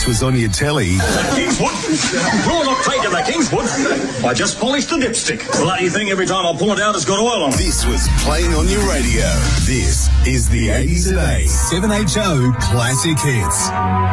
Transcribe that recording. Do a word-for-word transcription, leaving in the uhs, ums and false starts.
this was on your telly. Kingswood? You're not taking the Kingswood. I just polished the dipstick. Bloody thing, every time I pull it out, it's got oil on it. This was playing on your radio. This is the eighties at eight. seven H O Classic Hits.